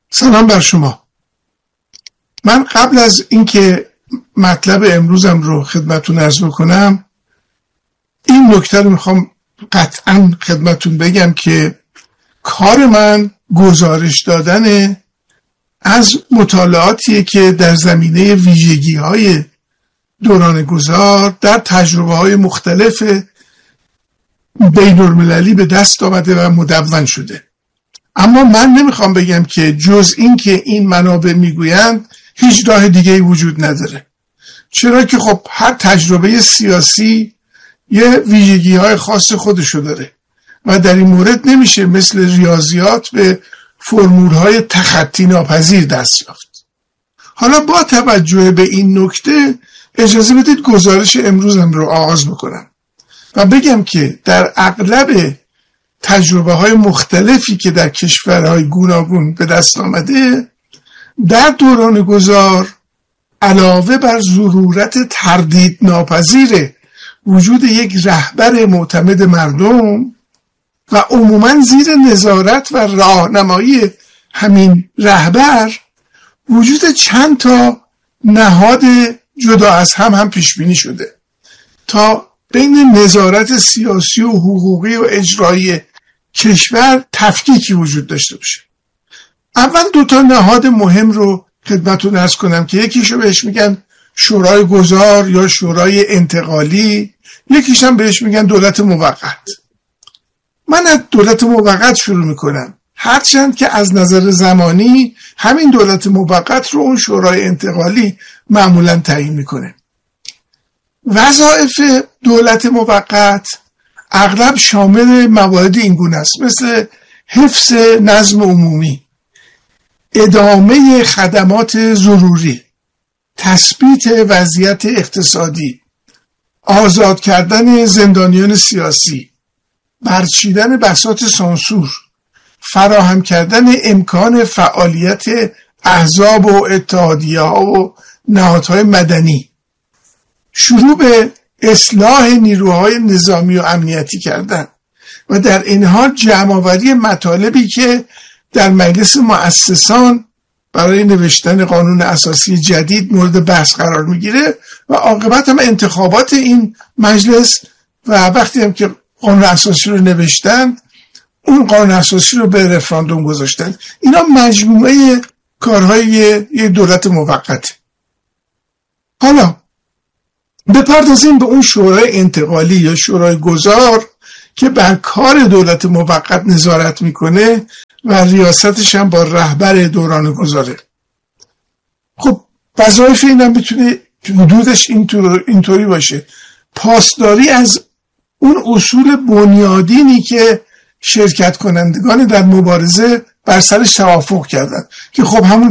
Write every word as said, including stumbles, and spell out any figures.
سلام بر شما. من قبل از اینکه مطلب امروزم رو خدمتون عرض بکنم این نکته رو میخوام قطعا خدمتون بگم که کار من گزارش دادن از مطالعاتیه که در زمینه ویژگی های دوران گذار در تجربه های مختلف بین المللی به دست آمده و مدون شده. اما من نمیخوام بگم که جز این که این منابع میگویند هیچ راه دیگه وجود نداره، چرا که خب هر تجربه سیاسی یه ویژگی های خاص خودشو داره و در این مورد نمیشه مثل ریاضیات به فرمول های تخطی ناپذیر دست یافت. حالا با توجه به این نکته اجازه بدید گزارش امروزم رو آغاز بکنم و بگم که در اغلب تجربه های مختلفی که در کشورهای گوناگون به دست آمده در دوران گذار علاوه بر ضرورت تردید ناپذیر وجود یک رهبر معتمد مردم و عموماً زیر نظارت و راهنمایی همین رهبر وجود چند تا نهاد جدا از هم هم پیش بینی شده تا بین نظارت سیاسی و حقوقی و اجرایی کشور تفکیکی وجود داشته باشه. اول دو تا نهاد مهم رو خدمتتون عرض کنم که یکیشو بهش میگن شورای گذار یا شورای انتقالی، یکیش هم بهش میگن دولت موقت. من از دولت موقت شروع میکنم، هرچند که از نظر زمانی همین دولت موقت رو اون شورای انتقالی معمولا تعیین میکنه. وظایف دولت موقت اغلب شامل موارد این گونه است، مثل حفظ نظم عمومی، ادامه خدمات ضروری، تثبیت وضعیت اقتصادی، آزاد کردن زندانیان سیاسی، برچیدن بساط سانسور، فراهم کردن امکان فعالیت احزاب و اتحادیه‌ها و نهادهای مدنی، شروع به اصلاح نیروهای نظامی و امنیتی کردن و در این حال جمع‌آوری مطالبی که در مجلس مؤسسان برای نوشتن قانون اساسی جدید مورد بحث قرار میگیره و عاقبت هم انتخابات این مجلس و وقتی هم که قانون اساسی رو نوشتن اون قانون اساسی رو به رفراندوم گذاشتن. اینا مجموعه کارهای یک دولت موقته. حالا بپردازیم به اون شورای انتقالی یا شورای گذار که بر کار دولت موقت نظارت میکنه و ریاستش هم با رهبر دوران گذاره. خب وظایف این هم بتونه حدودش اینطور اینطوری باشه: پاسداری از اون اصول بنیادینی که شرکت کنندگان در مبارزه بر سرش توافق کردن که خب همون